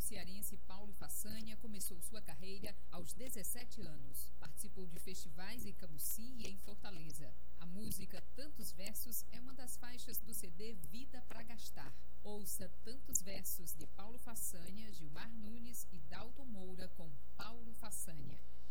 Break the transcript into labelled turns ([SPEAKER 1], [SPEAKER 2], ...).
[SPEAKER 1] cearense Paulo Façanha começou sua carreira aos 17 anos. Participou de festivais em Camusim e em Fortaleza. A música Tantos Versos é uma das faixas do CD Vida pra Gastar. Ouça Tantos Versos de Paulo Façanha, Gilmar Nunes e Dalton Moura com Paulo Façanha.